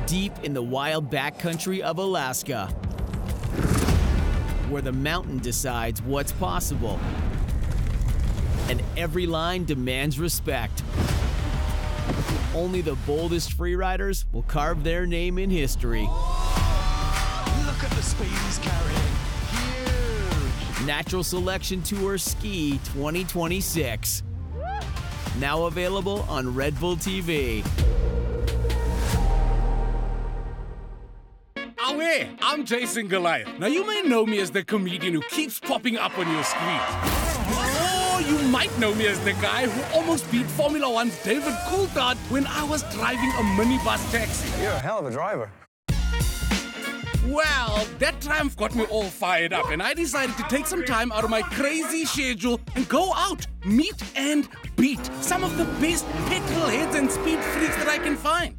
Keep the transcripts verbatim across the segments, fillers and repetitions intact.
deep in the wild backcountry of Alaska, where the mountain decides what's possible, and every line demands respect. Only the boldest freeriders will carve their name in history. Look at the speed he's carrying. Huge. Natural Selection Tour Ski twenty twenty-six. Now available on Red Bull T V. Away, I'm Jason Goliath. Now you may know me as the comedian who keeps popping up on your screen. Or you might know me as the guy who almost beat Formula One's David Coulthard when I was driving a minibus taxi. You're a hell of a driver. Well, that triumph got me all fired up, and I decided to take some time out of my crazy schedule and go out, meet and beat some of the best petrol heads and speed freaks that I can find.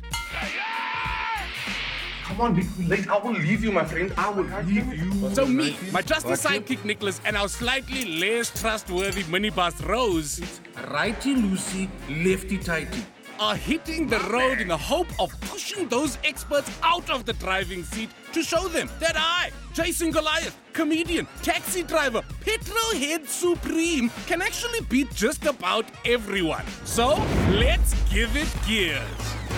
Come on, be late. I will leave you, my friend. I will leave you. So me, my trusty sidekick Nicholas, and our slightly less trustworthy minibus Rose, Righty-loosey, lefty-tighty, are hitting the road in the hope of pushing those experts out of the driving seat to show them that I, Jason Goliath, comedian, taxi driver, petrol head supreme, can actually beat just about everyone. So, let's give it gears.